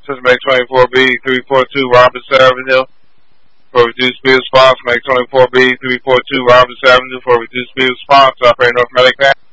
Since Make 24B 342 Roberts Avenue for reduced speed response. Make 24B 342 Roberts Avenue for reduced speed response. Operator North Medic Van.